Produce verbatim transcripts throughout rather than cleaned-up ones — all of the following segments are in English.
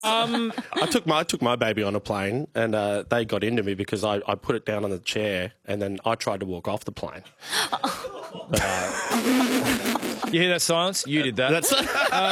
Um, I took my I took my baby on a plane, and uh, they got into me because I, I put it down on the chair, and then I tried to walk off the plane. But, uh, you hear that silence? You did that. that's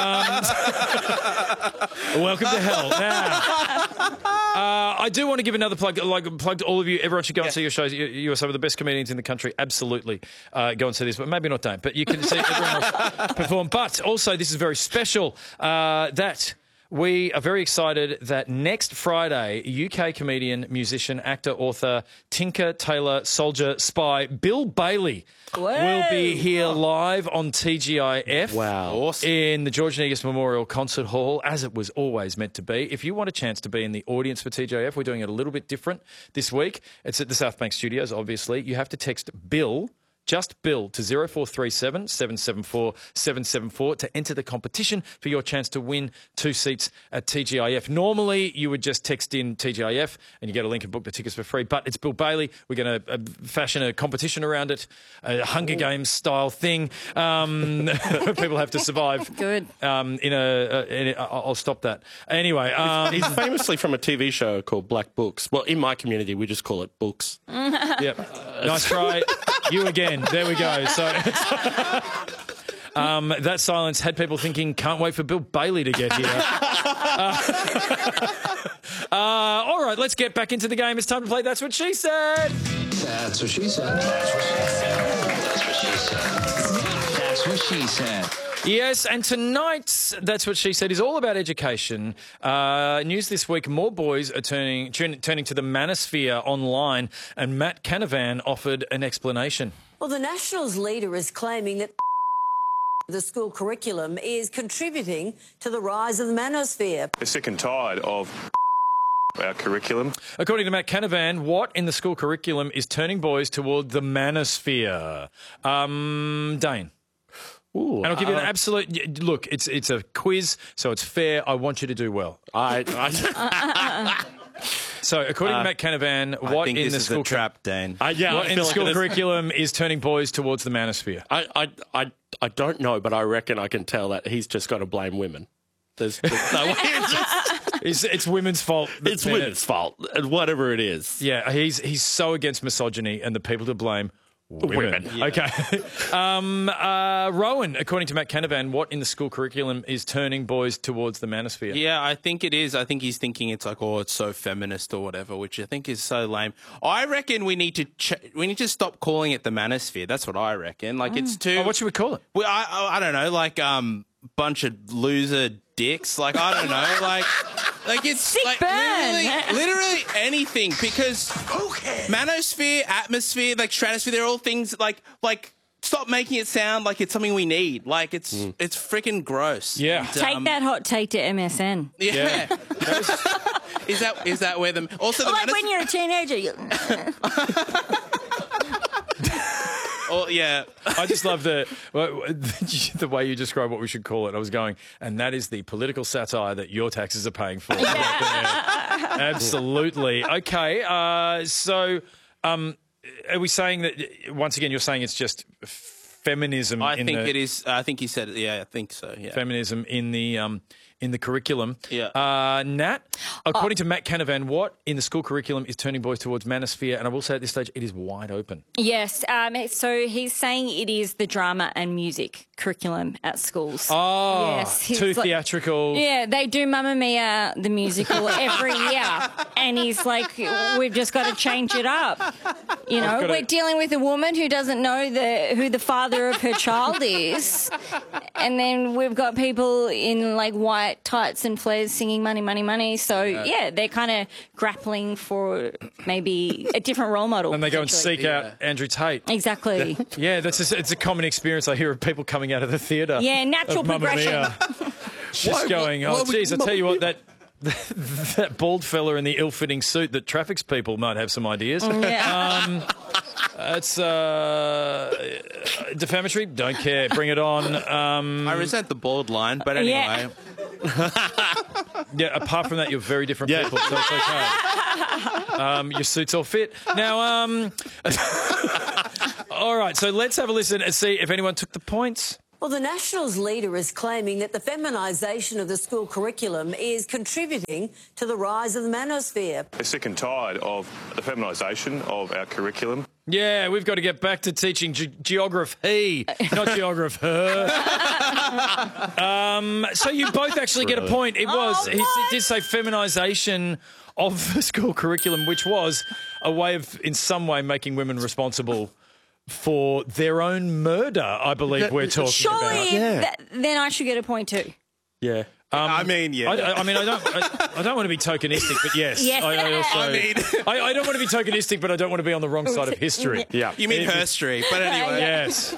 Um, welcome to hell. Now, uh, I do want to give another plug, like plug to all of you. Everyone should go and see your shows. You, you are some of the best comedians in the country. Absolutely, uh, go and see this, but maybe not. Don't. But you can see everyone else perform. But also, this is very special. Uh, that. We are very excited that next Friday, U K comedian, musician, actor, author, tinker, tailor, soldier, spy, Bill Bailey Whoa. will be here live on T G I F. Wow. Awesome. In the George Negus Memorial Concert Hall, as it was always meant to be. If you want a chance to be in the audience for T G I F, we're doing it a little bit different this week. It's at the South Bank Studios, obviously. You have to text Bill, just Bill, to zero four three seven, seven seven four, seven seven four to enter the competition for your chance to win two seats at T G I F. Normally, you would just text in T G I F and you get a link and book the tickets for free, but it's Bill Bailey. We're going to uh, fashion a competition around it, a Hunger Games style thing. Um, people have to survive. Good. Um, in a, uh, in a, I'll stop that. Anyway. Um, he's famously from a T V show called Black Books. Well, in my community, we just call it Books. Yep. Nice try. You again. There we go. So um, that silence had people thinking, can't wait for Bill Bailey to get here. uh, uh, all right, let's get back into the game. It's time to play That's What She Said. That's what she said. That's what she said. That's what she said. That's what she said. Yes, and tonight's That's What She Said is all about education. Uh, news this week, more boys are turning, turn, turning to the manosphere online, and Matt Canavan offered an explanation. Well, the Nationals leader is claiming that the school curriculum is contributing to the rise of the manosphere. They're sick and tired of our curriculum. According to Matt Canavan, what in the school curriculum is turning boys toward the manosphere? Um, Dane. Ooh, And I'll give you an uh, absolute... Look, it's it's a quiz, so it's fair. I want you to do well. I, I So, according Uh, to Matt Canavan, I what think in this the is school a trap, Dane. I, yeah, what I in feel the like school it is. curriculum is turning boys towards the manosphere? I, I, I, I don't know, but I reckon I can tell that he's just got to blame women. There's, there's no way. It's, just, It's, it's women's fault. it's Then women's fault, whatever it is. Yeah, he's he's so against misogyny, and the people to blame. Women. Women, Okay. um, uh, Rowan, according to Matt Canavan, what in the school curriculum is turning boys towards the manosphere? Yeah, I think it is. I think he's thinking it's like, oh, it's so feminist or whatever, which I think is so lame. I reckon we need to ch- we need to stop calling it the manosphere. That's what I reckon. Like it's too. Oh, what should we call it? Well, I, I I don't know, like um bunch of loser dicks. Like I don't know, like like it's Sick like burn. literally, literally anything because manosphere, atmosphere, like stratosphere, they're all things like like. Stop making it sound like it's something we need. Like it's it's freaking gross. Yeah. And, Take um, that hot take to M S N. Yeah. is that is that where the also the Like manos- when you're a teenager. You... Oh yeah. I just love the the way you describe what we should call it. I was going, and that is the political satire that your taxes are paying for. Absolutely. Okay. Uh, so, um, are we saying that once again? You're saying it's just feminism. I in think the, it is. I think he said it. Yeah, I think so. Yeah. feminism in the um, in the curriculum. Yeah. Uh, Nat, according to Matt Canavan, what in the school curriculum is turning boys towards manosphere? And I will say at this stage, it is wide open. Yes. Um, so he's saying it is the drama and music curriculum at schools. Oh, Yes, he's too like- theatrical. Yeah, they do Mamma Mia, the musical, every year. And he's like, we've just got to change it up. You know, gotta- we're dealing with a woman who doesn't know the who the father of her child is. And then we've got people in like white tights and flares singing money, money, money. So, yeah, they're kind of grappling for maybe a different role model. And they go and essentially. seek out Andrew Tate. Exactly. Yeah, that's a, it's a common experience I hear of people coming out of the theatre. Yeah, natural of Mamma progression. Mia. Just going, oh, geez, I tell you what, that that bald fella in the ill-fitting suit that traffics people might have some ideas. Yeah. Um, it's uh, defamatory. Don't care. Bring it on. Um, I resent the bald line, but anyway. Yeah. yeah. Apart from that, you're very different Yeah. people, so it's okay. Um, your suits all fit. Now, um, all right. So let's have a listen and see if anyone took the points. Well, the Nationals leader is claiming that the feminisation of the school curriculum is contributing to the rise of the manosphere. They're sick and tired of the feminisation of our curriculum. Yeah, we've got to get back to teaching ge- geography, not geography. um, so you both actually get a point. It was, Oh, he, he what? did say feminisation of the school curriculum, which was a way of, in some way, making women responsible for their own murder, I believe we're talking Surely, about. th- then I should get a point too. Yeah. Um, I mean, yeah. I, I mean, I don't. I, I don't want to be tokenistic, but yes, Yes. I, I also. I mean- I, I don't want to be tokenistic, but I don't want to be on the wrong side of history. Yeah. You mean her street, but anyway. Yes.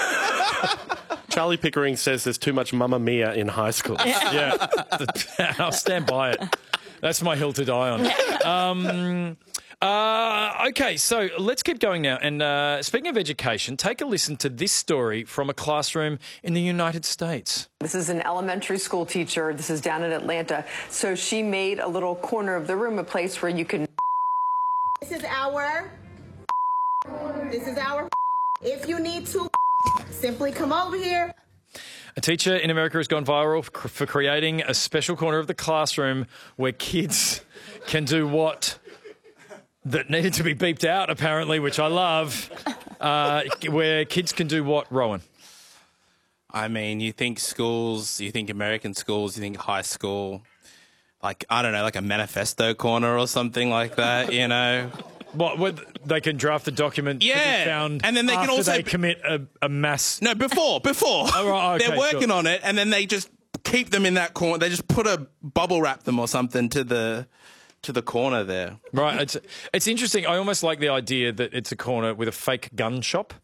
Charlie Pickering says there's too much Mamma Mia in high school. Yeah. I'll stand by it. That's my hill to die on. Um, uh, okay, so let's keep going now. And uh, speaking of education, take a listen to this story from a classroom in the United States. This is an elementary school teacher. This is down in Atlanta. So she made a little corner of the room, a place where you can. This is our. This is our. If you need to, simply come over here. A teacher in America has gone viral for for creating a special corner of the classroom where kids can do what that needed to be beeped out, apparently, which I love, uh, where kids can do what, Rowan? I mean, you think schools, you think American schools, you think high school, like, I don't know, like a manifesto corner or something like that, you know? What, what they can draft the document to Yeah, be found and then they can after also- they commit a, a mass... No, before, before. Oh, right, okay, They're working sure. on it, and then they just keep them in that corner. They just put a bubble wrap them or something to the to the corner there. Right, it's, it's interesting. I almost like the idea that it's a corner with a fake gun shop.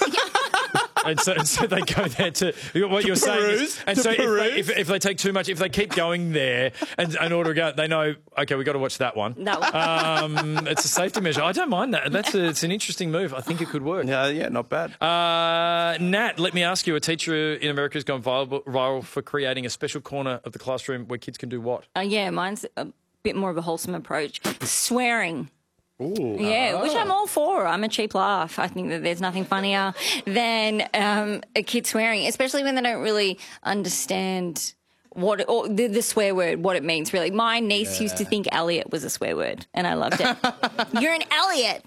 And so, and so they go there to what you're saying. Is, peruse, and to so if they, peruse. if, if they take too much, if they keep going there and in order to go, they know, okay, we've got to watch that one. No. Um, it's a safety measure. I don't mind that. That's a, it's an interesting move. I think it could work. Yeah, yeah, not bad. Uh, Nat, let me ask you, a teacher in America has gone viral, viral for creating a special corner of the classroom where kids can do what? Uh, yeah, mine's a bit more of a wholesome approach. Swearing. Ooh. Yeah, which I'm all for. I'm a cheap laugh. I think that there's nothing funnier than um, a kid swearing, especially when they don't really understand what or the, the swear word, what it means really. My niece used to think Elliot was a swear word, and I loved it. You're an Elliot.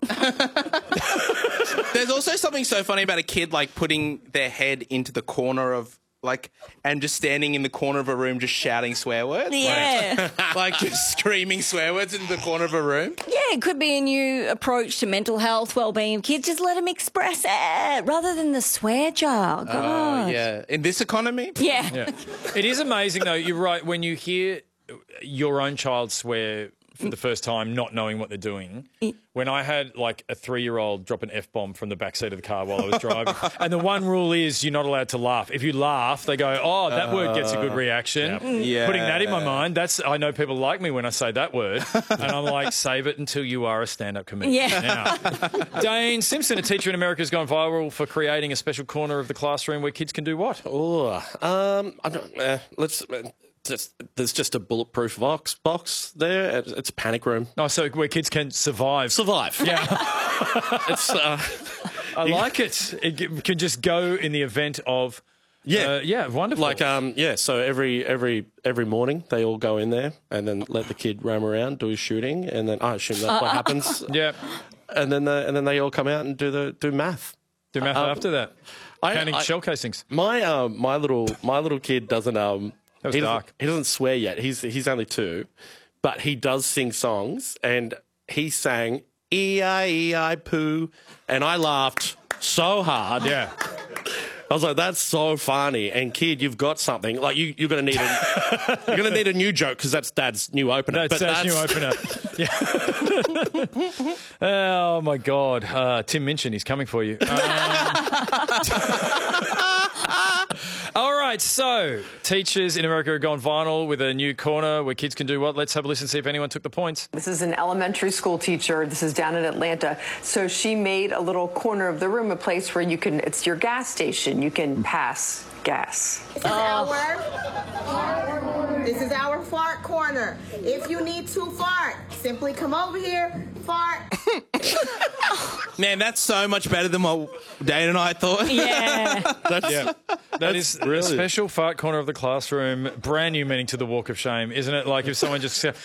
There's also something so funny about a kid like putting their head into the corner of like and just standing in the corner of a room just shouting swear words. Yeah. Like, like just screaming swear words in the corner of a room. Yeah, it could be a new approach to mental health, well-being of kids. Just let them express it rather than the swear jar. God. Oh, yeah. In this economy? Yeah. Yeah. It is amazing, though. You're right. When you hear your own child swear for the first time, not knowing what they're doing. When I had like a three-year-old drop an F-bomb from the backseat of the car while I was driving, and the one rule is you're not allowed to laugh. If you laugh, they go, oh, that word gets a good reaction. Yeah. Putting that in my mind, that's I know people like me when I say that word, and I'm like, save it until you are a stand-up comedian. Yeah. Now, Dane Simpson, a teacher in America, has gone viral for creating a special corner of the classroom where kids can do what? Oh, um, I don't. Uh, let's. Uh, just, there's just a bulletproof box box there. It's, it's a panic room. Oh, so where kids can survive. Survive. Yeah. It's. Uh, I like it. It g- can just go in the event of. Yeah. Uh, yeah, wonderful. Like um yeah, so every every every morning they all go in there and then let the kid roam around, do his shooting, and then I assume that's what happens. yeah. And then the, and then they all come out and do the do math. Do math Um, after that. I- Counting I- shell casings. My um my little my little kid doesn't um That was he doesn't, dark. he doesn't swear yet. He's he's only two, but he does sing songs, and he sang E I E I poo, and I laughed so hard. Yeah. I was like, "That's so funny!" And kid, you've got something. Like you, you're gonna need a, you're gonna need a new joke because that's Dad's new opener. That's, that's new opener. Yeah. Oh my God, uh, Tim Minchin, he's coming for you. Um, all right, so teachers in America have gone viral with a new corner where kids can do what? Let's have a listen, see if anyone took the points. This is an elementary school teacher. This is down in Atlanta. So she made a little corner of the room, a place where you can, it's your gas station. You can pass gas. This is our. This is our fart corner. If you need to fart, simply come over here, fart. Man, that's so much better than what Dane and I thought. Yeah. That's, Yeah, that is really- a special fart corner of the classroom. Brand new meaning to the walk of shame, isn't it? Like if someone just said,